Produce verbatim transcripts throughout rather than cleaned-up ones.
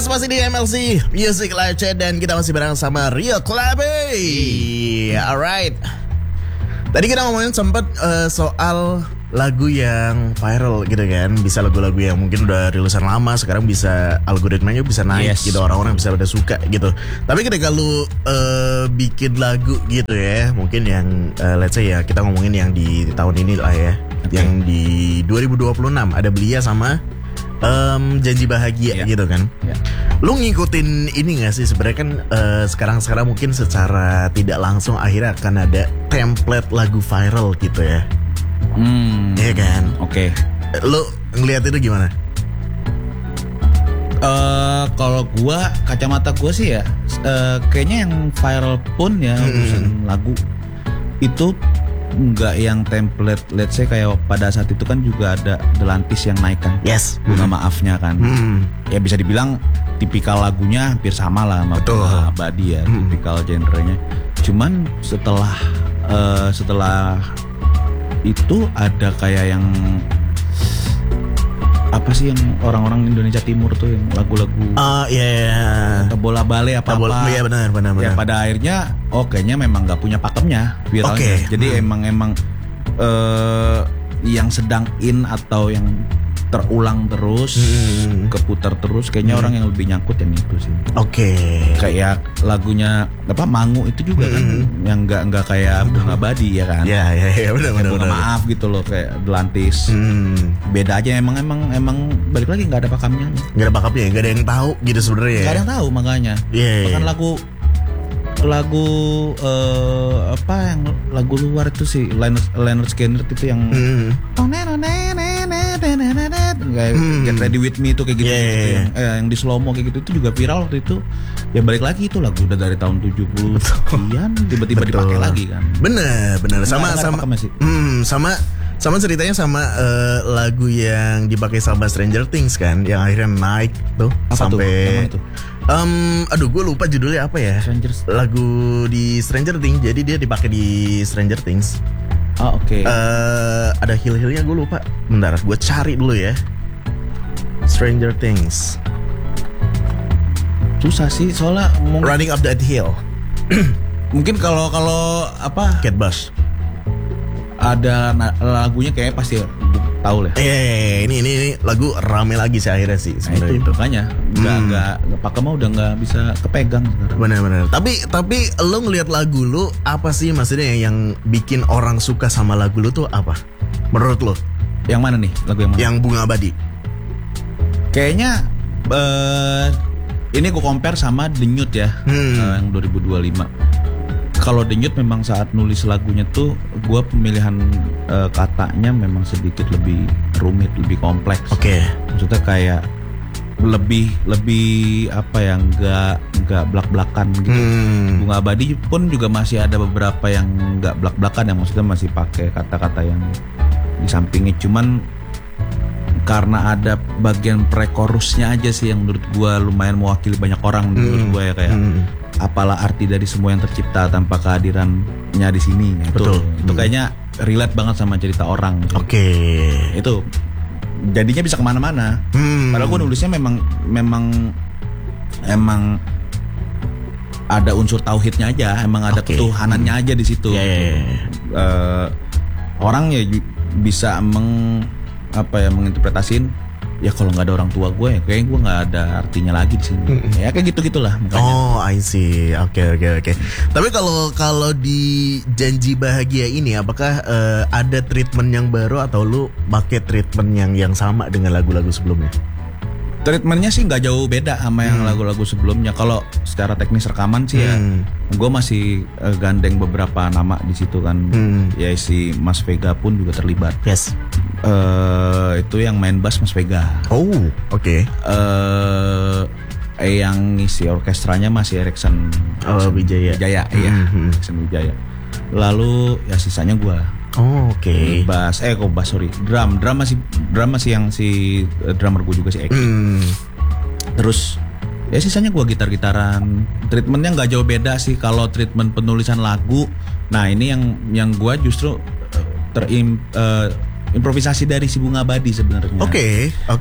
Yes, masih di M L C Music Live Chat dan kita masih bareng sama Rio Klabe. Alright. Tadi kita ngomongin sempat uh, soal lagu yang viral gitu kan. Bisa lagu-lagu yang mungkin udah rilisan lama, sekarang bisa algoritmanya bisa naik yes. gitu, orang-orang bisa pada suka gitu. Tapi ketika lu uh, bikin lagu gitu ya, mungkin yang uh, let's say ya, kita ngomongin yang di, di tahun ini lah ya, okay. Yang di dua ribu dua puluh enam ada Belia sama Um, Janji Bahagia yeah. gitu kan. yeah. Lu ngikutin ini gak sih sebenarnya kan uh, sekarang-sekarang mungkin secara tidak langsung akhirnya akan ada template lagu viral gitu ya. Hmm. Iya kan. Oke. Okay. Lu ngeliat itu gimana? Uh, kalau gua, kacamata gua sih ya uh, kayaknya yang viral pun ya urusan hmm. lagu itu nggak yang template, let's say kayak pada saat itu kan juga ada Delantis yang naik kan, yes, Bunga mm. Maafnya kan, mm. ya bisa dibilang tipikal lagunya hampir sama lah sama Bunga Abadi ya, mm. tipikal genrenya. Cuman setelah uh, setelah itu ada kayak yang apa sih yang orang-orang Indonesia Timur tuh yang lagu-lagu uh, yeah. bola bale apa apa iya benar benar ya, pada akhirnya oh kayaknya memang nggak punya pakemnya viralnya. Okay. Jadi hmm. emang emang uh, yang sedang in atau yang terulang terus hmm. keputar terus kayaknya hmm. orang yang lebih nyangkut yang itu sih. Oke. Okay. Kayak lagunya apa Mangu itu juga hmm. kan yang nggak nggak kayak Bunga Abadi ya kan. Iya iya iya benar benar. Bunga Maaf gitu loh kayak Delantis. Hmm. Beda aja emang emang emang balik lagi nggak ada pakamnya. Nggak ada pakamnya, nggak ada yang tahu gitu sebenarnya. Nggak ada yang tahu makanya. Yeah, bahkan yeah. lagu lagu uh, apa yang lagu luar itu sih Leonard Leonard Skinner itu yang hmm. kayak hmm. Get Ready With Me itu kayak gitu, yeah, gitu yeah. yang, eh, yang di slow mo kayak gitu itu juga viral waktu itu. Ya balik lagi itu lagu udah dari tahun tujuh puluh sekian tiba-tiba dipakai lagi kan. Bener bener sama nah, sama hmm, sama sama ceritanya sama uh, lagu yang dipakai sama Stranger Things kan, yang akhirnya naik tuh apa sampai tuh? Um, aduh gue lupa judulnya apa ya. Stranger... Lagu di Stranger Things, jadi dia dipakai di Stranger Things. Oh oke. Okay. Uh, ada hill-hillnya gue lupa. Bentar, gue cari dulu ya. Stranger Things. Susah sih soalnya. Mung... Running Up That Hill. Mungkin kalau kalau apa? Kate Bush. Ada na- lagunya kayak pasti tahu lah. Eh, yeah, ini, ini ini lagu rame lagi sih akhirnya sih. Nah, itu makanya nggak hmm. nggak pakai mau udah nggak bisa kepegang sekarang. Benar-benar. Tapi tapi lo ngelihat lagu lo apa sih maksudnya yang bikin orang suka sama lagu lo tuh apa? Menurut lo? Yang mana nih lagu yang mana? Yang Bunga Abadi. Kayaknya uh, ini gue compare sama Denyut ya, hmm. uh, yang dua ribu dua puluh lima. Kalau Denyut memang saat nulis lagunya tuh gue pemilihan uh, katanya memang sedikit lebih rumit, lebih kompleks. Oke. Okay. Maksudnya kayak lebih lebih apa ya, nggak nggak blak-blakan gitu. Hmm. Bunga Abadi pun juga masih ada beberapa yang nggak blak-blakan, yang maksudnya masih pakai kata-kata yang di sampingnya. Cuman karena ada bagian pre-chorusnya aja sih yang menurut gue lumayan mewakili banyak orang menurut hmm. gue ya kayak. Hmm. Apalah arti dari semua yang tercipta tanpa kehadirannya di sini. Betul. Itu, itu kayaknya relate banget sama cerita orang. Oke. Okay. Itu jadinya bisa kemana-mana. Hmm. Padahal gue nulisnya memang memang emang ada unsur tauhidnya aja, emang ada okay. ketuhanannya hmm. aja di situ. Yeah, yeah, yeah. Uh, orang ya bisa meng apa ya menginterpretasiin. Ya kalau nggak ada orang tua gue, ya kayaknya gue nggak ada artinya lagi di sini. Mm-mm. Ya kayak gitu gitulah. Oh, I see. Oke, okay, oke, okay, oke. Okay. Tapi kalau kalau di Janji Bahagia ini, apakah uh, ada treatment yang baru atau lu pakai treatment yang yang sama dengan lagu-lagu sebelumnya? Treatmentnya sih nggak jauh beda sama yang hmm. lagu-lagu sebelumnya. Kalau secara teknis rekaman sih hmm. ya, gue masih uh, gandeng beberapa nama di situ kan. Hmm. Ya si Mas Vega pun juga terlibat. Yes. Uh, itu yang main bass Mas Vega. Oh, oke. Okay. Uh, yang ngisi orkestranya masih Erikson oh, Wijaya. Wijaya, mm-hmm. iya. Erikson Wijaya. Lalu ya sisanya gue. Oh, oke. Okay. Bass, eh kok bass sorry. Drum, drum masih drum masih yang si uh, drummer gue juga si Eki. Mm. Terus ya sisanya gue gitar-gitaran. Treatmentnya nggak jauh beda sih kalau treatment penulisan lagu. Nah ini yang yang gue justru terim uh, improvisasi dari si Bunga Abadi sebenarnya. Oke, okay, oke. Okay.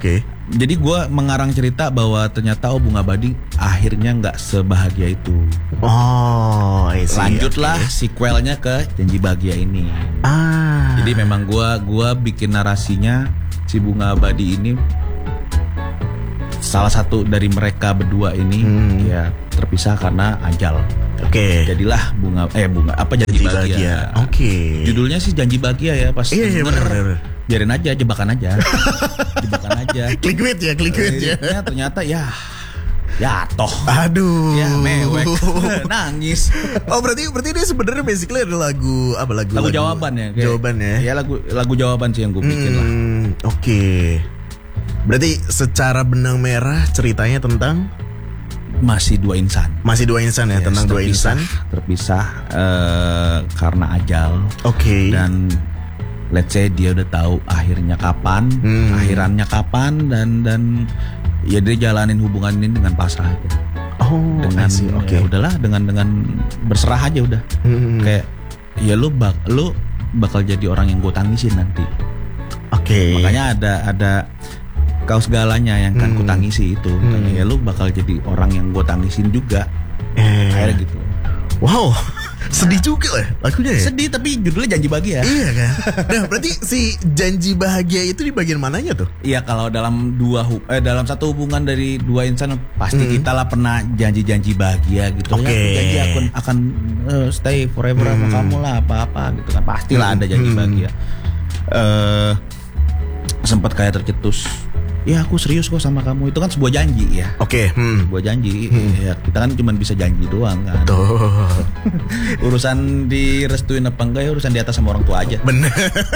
Jadi gue mengarang cerita bahwa ternyata oh Bunga Abadi akhirnya nggak sebahagia itu. Oh, I see. Lanjutlah Okay. sequelnya ke Janji Bahagia ini. Ah. Jadi memang gue gua bikin narasinya si Bunga Abadi ini salah satu dari mereka berdua ini hmm. ya terpisah karena ajal. Oke. Okay. Jadilah bunga eh bunga apa Janji, Janji Bahagia. Bahagia. Oke. Okay. Judulnya sih Janji Bahagia ya pas iya, iya, bener, bener. Biarin aja, jebakan aja. Jebakan aja. Clickbait ya, clickbait ya. Ya ternyata ya ya toh. Aduh. Ya mewek. Nangis. Oh berarti berarti dia sebenarnya basically ada lagu apa lagu lagu, lagu jawaban ya. Kayak, jawaban ya. Ya lagu lagu jawaban sih yang gue bikin hmm, lah. Oke. Okay. Berarti secara benang merah ceritanya tentang masih dua insan. Masih dua insan ya, yes, tentang dua insan terpisah uh, karena ajal. Oke. Okay. Dan let's say dia udah tahu akhirnya kapan, hmm. akhirannya kapan dan dan ya dia jalanin hubungan ini dengan pasrah aja. Oh, dengan oke. Okay. Ya udahlah dengan dengan berserah aja udah. Hmm. Kayak ya lu bak lu bakal jadi orang yang gue tangisin nanti. Oke. Okay. Makanya ada ada kau segalanya yang kan hmm. ku tangisi itu. Hmm. Ya lu bakal jadi orang yang gue tangisin juga. Eh. Kayak gitu. Wow. Sedih juga lah lagunya ya. Sedih tapi judulnya Janji Bahagia. Iya kan. Nah berarti si Janji Bahagia itu di bagian mananya tuh? Iya kalau dalam dua eh, dalam satu hubungan dari dua insan pasti hmm. kita lah pernah janji-janji bahagia gitu. Oke. Okay. Ya, janji akan akan uh, stay forever hmm. sama kamu lah apa-apa gitu kan. Pastilah hmm. ada janji bahagia. Uh, sempat kayak tercetus. Ya aku serius kok sama kamu. Itu kan sebuah janji ya. Oke. Okay. Hmm. Sebuah janji. Hmm. Ya, kita kan cuma bisa janji doang kan. Betul. Urusan direstuin apa enggak ya urusan di atas sama orang tua aja. Bener.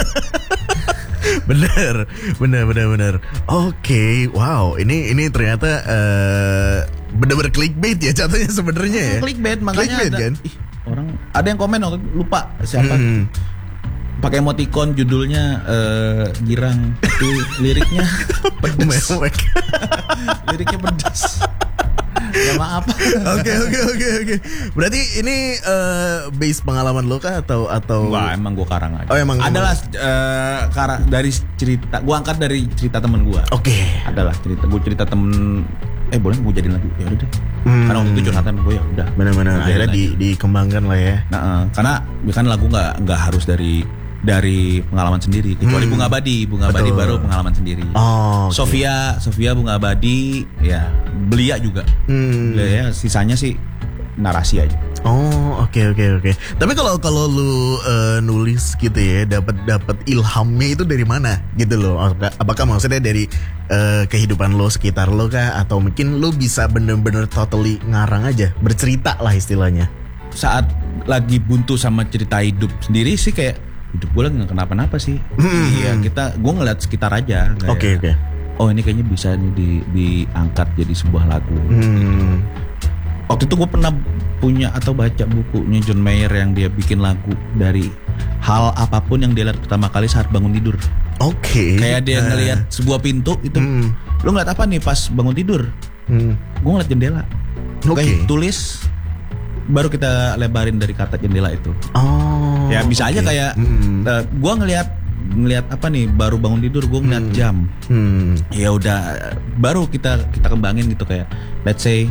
bener, bener, bener, bener. Oke, okay. Wow. Ini ini ternyata uh, bener-bener clickbait ya jatuhnya sebenarnya ya. Clickbait makanya clickbait, ada. Kan? Ih, orang ada yang komen lupa siapa. Hmm. Pakai emoticon judulnya uh, girang tapi liriknya pedas. Liriknya pedas. Ya maaf. Oke oke oke oke. Berarti ini uh, base pengalaman lo kah atau atau? Wah emang gue karang aja. Oh emang. Adalah uh, karang dari cerita. Gue angkat dari cerita temen gue. Oke. Okay. Adalah cerita. Gue cerita temen. Eh boleh gue jadiin lagu ya udah deh. Hmm. Karena waktu itu curhatan gue ya udah. Benar-benar akhirnya di, dikembangkan lah ya. Nah uh, karena kan lagu nggak nggak harus dari dari pengalaman sendiri kecuali hmm. Bunga Abadi Bunga Abadi baru pengalaman sendiri. Oh, okay. Sofia Sofia Bunga Abadi ya Belia juga hmm. Belia, ya sisanya sih narasi aja. Oh oke okay, oke okay, oke okay. Tapi kalau kalau lu uh, nulis gitu ya dapat dapat ilhamnya itu dari mana gitu loh? Apakah maksudnya dari uh, kehidupan lo sekitar lo kah atau mungkin lo bisa bener-bener totally ngarang aja bercerita lah istilahnya? Saat lagi buntu sama cerita hidup sendiri sih kayak hidup gue lagi gak kenapa-napa sih. Hmm. Iya kita, gue ngeliat sekitar aja. Oke okay, oke. Okay. Oh ini kayaknya bisa nih di, diangkat jadi sebuah lagu. Hmm. Waktu itu gue pernah punya atau baca bukunya John Mayer yang dia bikin lagu dari hal apapun yang dia lihat pertama kali saat bangun tidur. Oke. Okay. Kayak dia ngelihat sebuah pintu itu. Hmm. Lo ngeliat apa nih pas bangun tidur? Hmm. Gue ngeliat jendela. Oke. Okay. Tulis. Baru kita lebarin dari kata jendela itu. Oh. Ya bisa okay. aja kayak mm. uh, gue ngelihat ngelihat apa nih baru bangun tidur gue ngeliat mm. jam. Mm. Ya udah baru kita kita kembangin gitu kayak let's say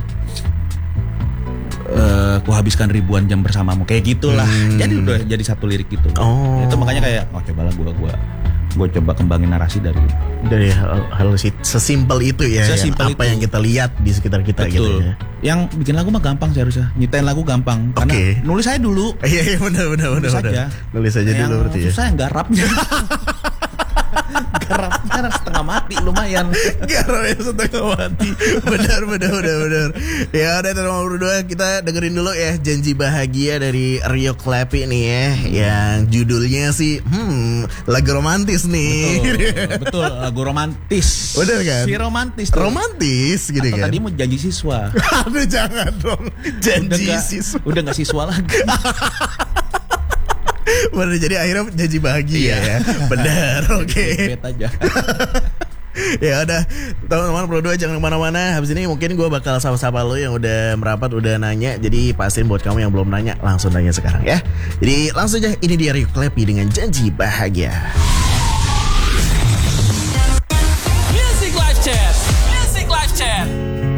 uh, ku habiskan ribuan jam bersamamu kayak gitulah. Mm. Jadi udah jadi satu lirik gitu. Oh. Itu makanya kayak oh cobalah gue gue gue coba kembangin narasi dari dari hal, hal sesimpel itu ya, sesimpel yang apa itu. yang kita lihat di sekitar kita. Betul. Gitu ya. Yang bikin lagu mah gampang sih harusnya, nyitain lagu gampang karena okay. nulis aja dulu. Iya iya benar benar benar. Nulis aja, nulis aja dulu berarti ya. Susah yang garapnya. Garapnya setengah mati lumayan. Garapnya setengah mati. Benar benar benar benar. Ya udah nomor berdua kita dengerin dulu ya Janji Bahagia dari Rio Clappy nih ya, hmm. yang judulnya sih hmm lagu romantis nih. Betul, betul lagu romantis. Benar kan? Si romantis. Tuh. Romantis gitu kan. Tadi mau janji siswa. Aduh jangan dong. Janji udah siswa. Gak, udah nggak siswa lagi. Bener, jadi akhirnya janji bahagia iya. ya. Bener, oke. Okay. aja. Ya udah, teman-teman Pro dua jangan kemana-mana. Habis ini mungkin gue bakal sapa-sapa lo yang udah merapat, udah nanya. Jadi pastiin buat kamu yang belum nanya, langsung nanya sekarang ya. Jadi langsung aja, ini dia Rio Clappy dengan Janji Bahagia.